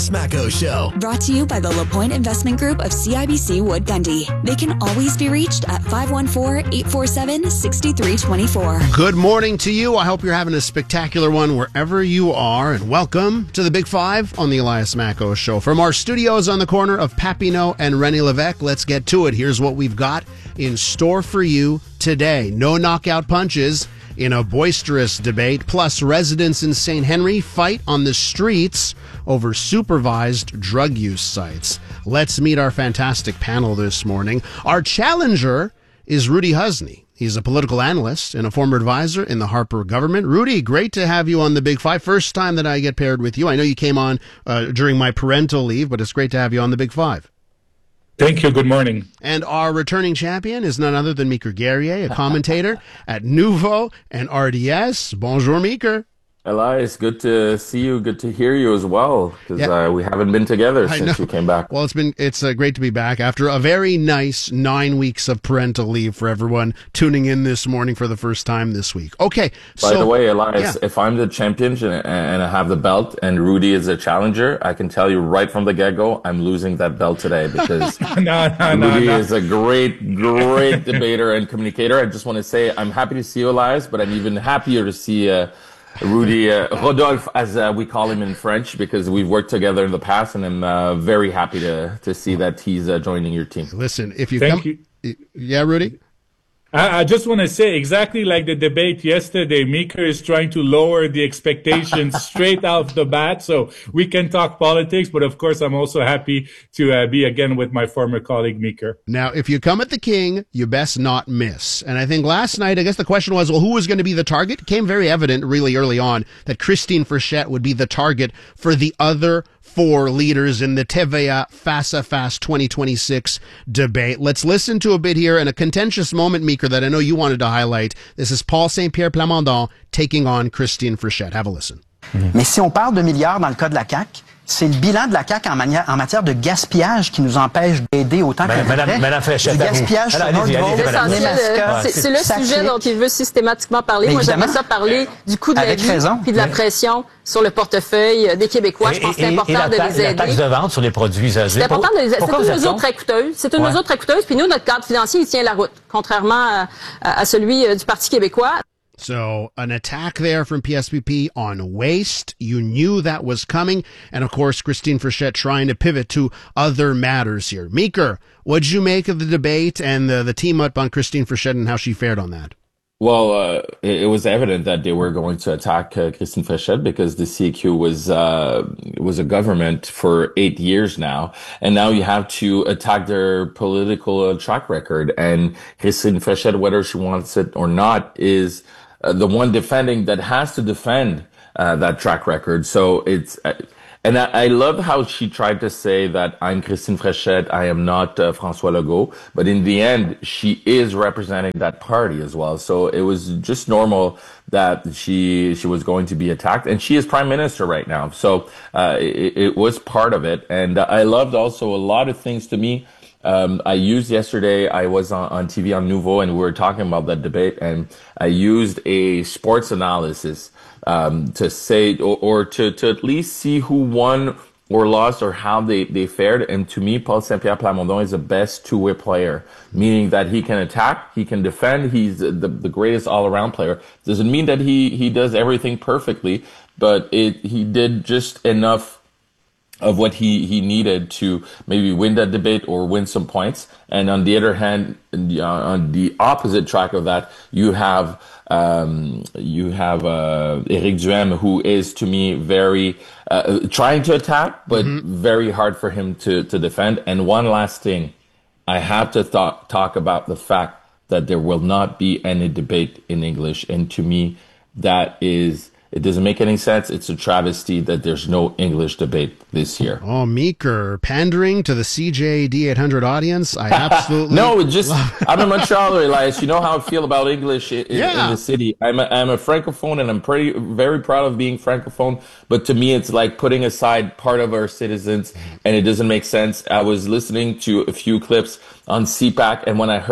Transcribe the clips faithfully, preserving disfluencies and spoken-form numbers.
Smacko Show. Brought to you by the LaPointe Investment Group of C I B C Wood Gundy. They can always be reached at five one four, eight four seven, six three two four. Good morning to you. I hope you're having a spectacular one wherever you are, and welcome to the Big Five on the Elias Smacko Show. From our studios on the corner of Papineau and René Lévesque, let's get to it. Here's what we've got in store for you today. No knockout punches in a boisterous debate, plus residents in Saint Henry fight on the streets over supervised drug use sites. Let's meet our fantastic panel this morning. Our challenger is Rudy Husney. He's a political analyst and a former advisor in the Harper government. Rudy, great to have you on the Big Five. First time that I get paired with you. I know you came on uh, during my parental leave, but it's great to have you on the Big Five. Thank you. Good morning. And our returning champion is none other than Meeker Guerrier, a commentator at Nouveau and R D S. Bonjour, Meeker. Elias, good to see you. Good to hear you as well, because yeah. uh, we haven't been together I since know. you came back. Well, it's been it's uh, great to be back after a very nice nine weeks of parental leave for everyone tuning in this morning for the first time this week. Okay. By so, the way, Elias, yeah. if I'm the champion and, and I have the belt and Rudy is a challenger, I can tell you right from the get-go, I'm losing that belt today because no, no, Rudy no, no. is a great, great debater and communicator. I just want to say I'm happy to see you, Elias, but I'm even happier to see uh, Rudy, uh, Rodolphe, as uh, we call him in French, because we've worked together in the past, and I'm uh, very happy to to see that he's uh, joining your team. Listen, if you Thank come, you. yeah, Rudy. I, I just want to say, exactly like the debate yesterday, Meeker is trying to lower the expectations straight off the bat, so we can talk politics. But of course, I'm also happy to uh, be again with my former colleague Meeker. Now, if you come at the king, you best not miss. And I think last night, I guess the question was, well, who was going to be the target? It became very evident really early on that Christine Frechette would be the target for the other four leaders in the T V A Face à Face twenty twenty-six debate. Let's listen to a bit here in a contentious moment, Meeker, that I know you wanted to highlight. This is Paul Saint-Pierre Plamondon taking on Christine Frechette. Have a listen. Mm-hmm. Mais si on parle de milliards dans le cas de la C A Q, c'est le bilan de la C A Q en, mania- en matière de gaspillage qui nous empêche d'aider autant que Madame, Madame Frechette, du gaspillage sur allez-y, allez-y, Madame. C'est, c'est le Sacré. sujet dont il veut systématiquement parler. Mais Moi, évidemment. j'aimerais ça parler du coût de la Avec vie raison. puis de la Oui. pression sur le portefeuille des Québécois. Et, Je pense que et, c'est important et la de taxe, les la aider. taxe de vente sur les produits usagés. C'est important de les aider. C'est Pourquoi une vous êtes mesure contre? très coûteuse. C'est une Ouais. mesure très coûteuse. Puis nous, notre cadre financier, il tient la route, contrairement à, à celui du Parti québécois. So an attack there from P S P P on waste. You knew that was coming. And of course, Christine Frechette trying to pivot to other matters here. Meeker, what'd you make of the debate and the, the team up on Christine Frechette and how she fared on that? Well, uh, it, it was evident that they were going to attack uh, Christine Frechette because the C Q was uh, was a government for eight years now, and now you have to attack their political uh, track record. And Christine Frechette, whether she wants it or not, is uh, the one defending that has to defend uh, that track record. So it's. Uh, And I, I love how she tried to say that I'm Christine Frechette, I am not uh, François Legault, but in the end, she is representing that party as well. So it was just normal that she she was going to be attacked, and she is prime minister right now. So uh, it, it was part of it, and uh, I loved also a lot of things to me. Um, I used yesterday, I was on, on T V on Nouveau, and we were talking about that debate, and I used a sports analysis um, to say, or, or to, to at least see who won or lost or how they, they fared. And to me, Paul Saint-Pierre Plamondon is the best two-way player, meaning that he can attack, he can defend, he's the, the greatest all-around player. Doesn't mean that he, he does everything perfectly, but it, he did just enough of what he, he needed to maybe win that debate or win some points. And on the other hand, on the opposite track of that, you have um, you have uh, Éric Duhaime, who is to me very uh, trying to attack, but mm-hmm. very hard for him to to defend. And one last thing, I have to th- talk about the fact that there will not be any debate in English, and to me, that is. It doesn't make any sense. It's a travesty that there's no English debate this year. Oh, Meeker, pandering to the C J D eight hundred audience. I absolutely no. It just I'm a Montrealer, Elias. You know how I feel about English in, yeah. in the city. I'm a, I'm a francophone, and I'm pretty very proud of being francophone. But to me, it's like putting aside part of our citizens, and it doesn't make sense. I was listening to a few clips on C PAC, and when I heard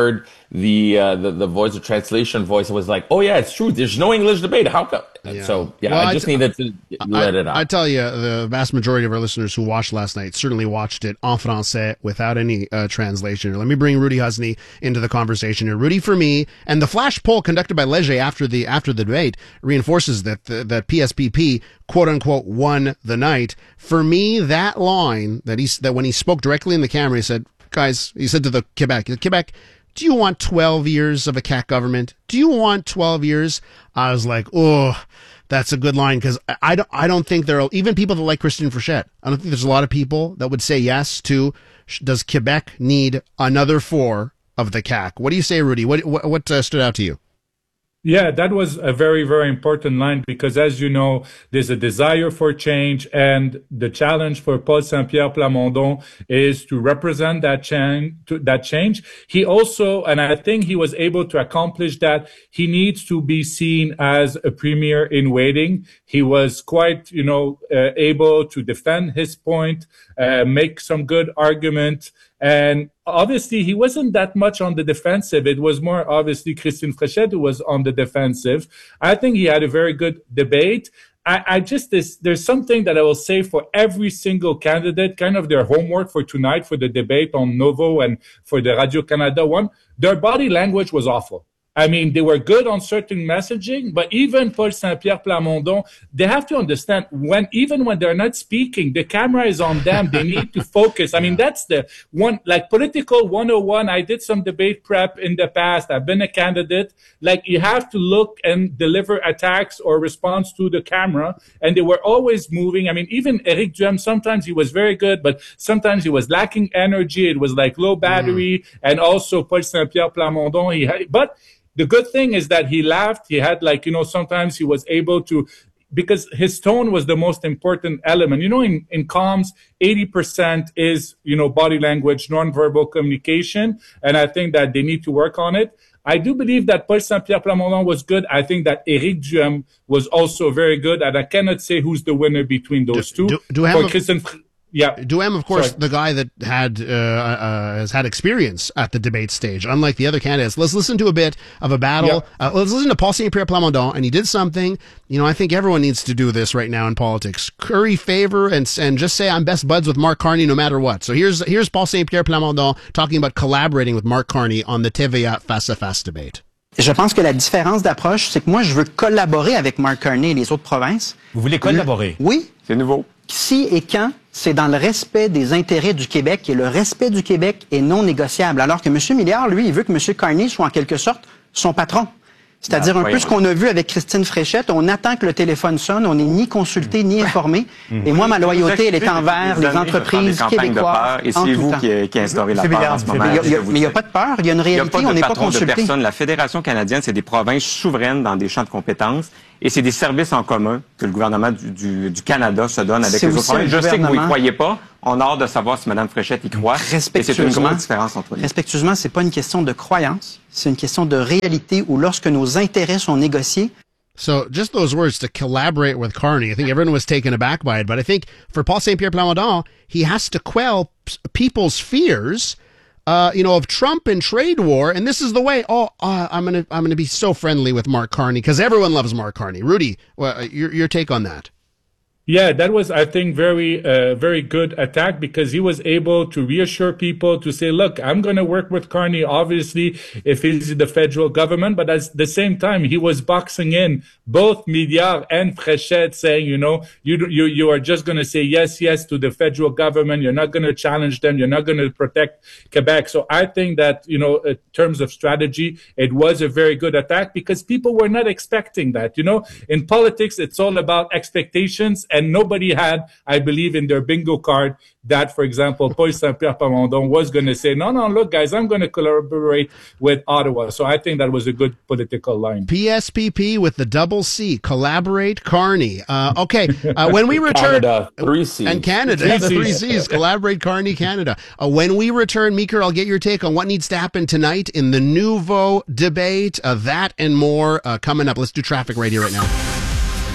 the, uh, the, the voice of translation voice was like, oh yeah, it's true. There's no English debate. How come? Yeah. So yeah, Well, I just I, needed to let I, it out. I tell you, the vast majority of our listeners who watched last night certainly watched it en français without any uh, translation. Let me bring Rudy Husney into the conversation here. Rudy, for me, and the flash poll conducted by Leger after the after the debate reinforces that the, that P S P P quote unquote won the night. For me, that line that he that when he spoke directly in the camera, he said, "Guys," he said to the Quebec, Quebec. Do you want twelve years of a C A Q government? Do you want twelve years? I was like, oh, that's a good line, because I don't, I don't think there are, even people that like Christine Frechette, I don't think there's a lot of people that would say yes to, does Quebec need another four of the C A Q? What do you say, Rudy? What, what, what uh, stood out to you? Yeah, that was a very, very important line because, as you know, there's a desire for change, and the challenge for Paul Saint-Pierre Plamondon is to represent that change. To, that change. He also, and I think he was able to accomplish that. He needs to be seen as a premier in waiting. He was quite, you know, uh, able to defend his point, uh, make some good argument. And obviously, he wasn't that much on the defensive. It was more obviously Christine Frechette who was on the defensive. I think he had a very good debate. I, I just, there's, there's something that I will say for every single candidate, kind of their homework for tonight, for the debate on Novo and for the Radio-Canada one. Their body language was awful. I mean, they were good on certain messaging, but even Paul Saint-Pierre Plamondon, they have to understand when, even when they're not speaking, the camera is on them. They need to focus. I mean, that's the one, like political one oh one. I did some debate prep in the past. I've been a candidate. Like, you have to look and deliver attacks or response to the camera. And they were always moving. I mean, even Éric Duhem, sometimes he was very good, but sometimes he was lacking energy. It was like low battery. Mm. And also Paul Saint-Pierre Plamondon, he had, but the good thing is that he laughed. He had, like, you know, sometimes he was able to, because his tone was the most important element. You know, in, in comms, eighty percent is, you know, body language, nonverbal communication. And I think that they need to work on it. I do believe that Paul Saint-Pierre Plamondon was good. I think that Éric Duhem was also very good. And I cannot say who's the winner between those do, two. Do, do For Christian... Yeah, Duhem, of course, Sorry. the guy that had uh, uh, has had experience at the debate stage, unlike the other candidates. Let's listen to a bit of a battle. Yeah. Uh, let's listen to Paul Saint-Pierre Plamondon, and he did something. You know, I think everyone needs to do this right now in politics: curry favor and and just say I'm best buds with Mark Carney no matter what. So here's here's Paul Saint-Pierre Plamondon talking about collaborating with Mark Carney on the T V A face à face debate. Je pense que la différence d'approche, c'est que moi, je veux collaborer avec Mark Carney et les autres provinces. Vous voulez collaborer? Oui. C'est nouveau. Si et quand, c'est dans le respect des intérêts du Québec, et le respect du Québec est non négociable. Alors que M. Milliard, lui, il veut que M. Carney soit en quelque sorte son patron. C'est-à-dire Ah, un peu ce qu'on a vu avec Christine Frechette. On attend que le téléphone sonne, on n'est ni consulté, ni informé. Et moi, ma loyauté, elle est envers les entreprises québécoises. Et c'est vous qui, qui instaurez la peur en ce moment. Mais il n'y a, a pas de peur, il y a une réalité, il y a pas on n'est pas patron consulté. De personne. La Fédération canadienne, c'est des provinces souveraines dans des champs de compétences. Et c'est des services en commun que le gouvernement du, du, du Canada se donne avec les autres provinces. Je sais que vous n'y croyez pas. On a hâte de savoir si Mme Frechette y croit. Et c'est une grosse différence entre nous. Respectueusement, c'est pas une question de croyance. C'est une question de réalité où lorsque nos intérêts sont négociés. So just those words, to collaborate with Carney, I think everyone was taken aback by it. But I think for Paul Saint-Pierre Plamondon, he has to quell people's fears, uh, you know, of Trump and trade war. And this is the way, oh, uh, I'm going to I'm gonna be so friendly with Mark Carney because everyone loves Mark Carney. Rudy, well, your, your take on that? Yeah, that was, I think, very, uh, very good attack because he was able to reassure people to say, look, I'm going to work with Carney, obviously, if he's the federal government. But at the same time, he was boxing in both Milliard and Frechette saying, you know, you, you, you are just going to say yes, yes to the federal government. You're not going to challenge them. You're not going to protect Quebec. So I think that, you know, in terms of strategy, it was a very good attack because people were not expecting that. You know, in politics, it's all about expectations. And And nobody had, I believe, in their bingo card that, for example, Paul Saint-Pierre Plamondon was going to say, no, no, look, guys, I'm going to collaborate with Ottawa. So I think that was a good political line. P S P P with the double C, collaborate Carney. Uh, okay, uh, when we return... Canada, three C's. And Canada, three the three C's, collaborate Carney, Canada. Uh, when we return, Meeker, I'll get your take on what needs to happen tonight in the Nouveau debate. Uh, that and more uh, coming up. Let's do traffic radio right now.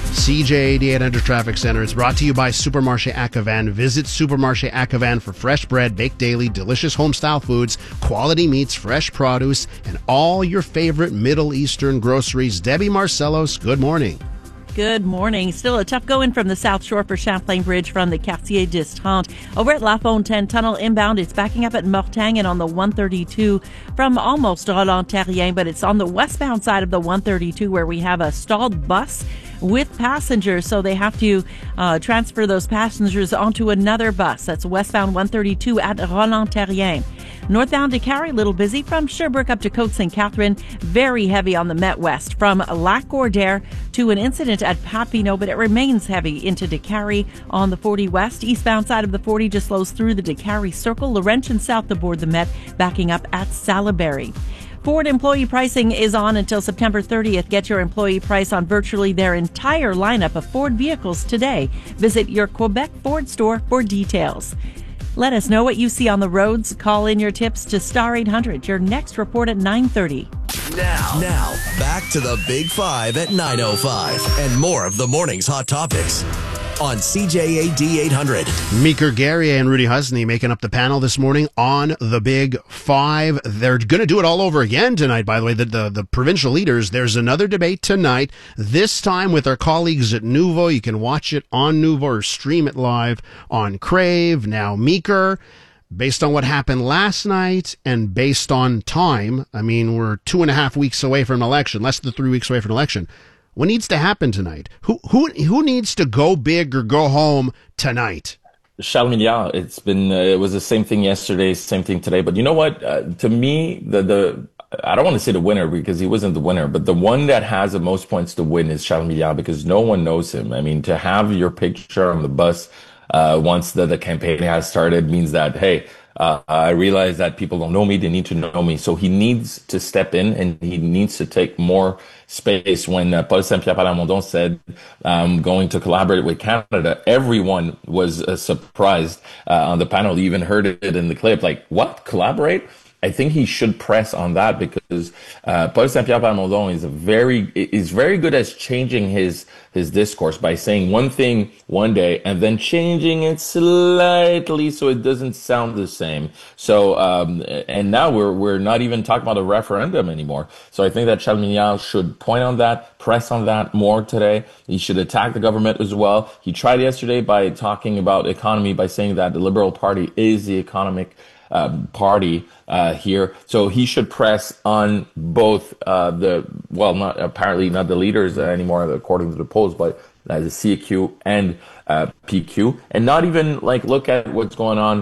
C J A D eight hundred Traffic Center is brought to you by Supermarché Accavan. Visit Supermarché Accavan for fresh bread, baked daily, delicious home-style foods, quality meats, fresh produce, and all your favorite Middle Eastern groceries. Debbie Marcellos, good morning. Good morning. Still a tough going from the South Shore for Champlain Bridge from the Quartier d'Estrade. Over at La Fontaine Tunnel inbound, it's backing up at Mortagne and on the one thirty-two from almost Roland-Terrien, but it's on the westbound side of the one thirty-two where we have a stalled bus with passengers, so they have to uh, transfer those passengers onto another bus. That's westbound one thirty-two at Roland-Terrien. Northbound to Carrie, a little busy from Sherbrooke up to Côte Sainte Catherine. Very heavy on the Met West from Lac Gordaire to an incident at Papineau, but it remains heavy into DeCarry on the forty West. Eastbound side of the forty just flows through the DeCarry Circle. Laurentian south aboard the Met, backing up at Salaberry. Ford employee pricing is on until September thirtieth. Get your employee price on virtually their entire lineup of Ford vehicles today. Visit your Quebec Ford store for details. Let us know what you see on the roads. Call in your tips to Star eight hundred. Your next report at nine thirty. Now, now, back to the Big Five at nine oh five and more of the morning's hot topics on C J A D eight hundred. Meeker Guerrier and Rudy Husney making up the panel this morning on the Big Five. They're going to do it all over again tonight, by the way, the, the, the provincial leaders. There's another debate tonight, this time with our colleagues at Nouveau. You can watch it on Nouveau or stream it live on Crave. Now, Meeker, based on what happened last night and based on time, I mean, we're two and a half weeks away from an election, less than three weeks away from an election. What needs to happen tonight? Who who who needs to go big or go home tonight? Charles Milliard. It's been uh, it was the same thing yesterday, same thing today. But you know what? Uh, to me, the the I don't want to say the winner because he wasn't the winner, but the one that has the most points to win is Charles Milliard because no one knows him. I mean, to have your picture on the bus uh, once the, the campaign has started means that hey. Uh, I realize that people don't know me. They need to know me. So he needs to step in and he needs to take more space. When uh, Paul Saint-Pierre Plamondon said, um, going to collaborate with Canada, everyone was uh, surprised uh, on the panel. He even heard it in the clip. Like, what? Collaborate? I think he should press on that because uh, Paul Saint-Pierre Plamondon is a very is very good at changing his his discourse by saying one thing one day and then changing it slightly so it doesn't sound the same. So um, and now we're we're not even talking about a referendum anymore. So I think that Charles Milliard should point on that, press on that more today. He should attack the government as well. He tried yesterday by talking about economy by saying that the Liberal Party is the economic Uh, party uh, here, so he should press on both uh, the well, not apparently not the leaders anymore, according to the polls, but uh, the C Q and uh, P Q, and not even like look at what's going on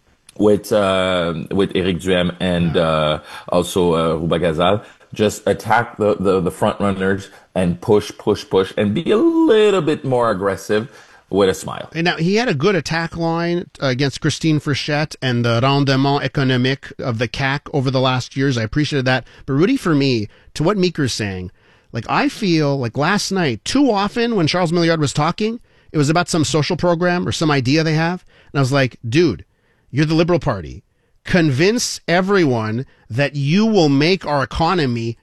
with uh, with Éric Duhem and uh, also uh, Rouba Gazal. Just attack the, the the front runners and push, push, push, and be a little bit more aggressive. With a smile. And now he had a good attack line against Christine Frichette and the rendement économique of the C A Q over the last years. I appreciated that. But Rudy, for me, to what Meeker's saying, like I feel like last night, too often when Charles Milliard was talking, it was about some social program or some idea they have. And I was like, dude, you're the Liberal Party. Convince everyone that you will make our economy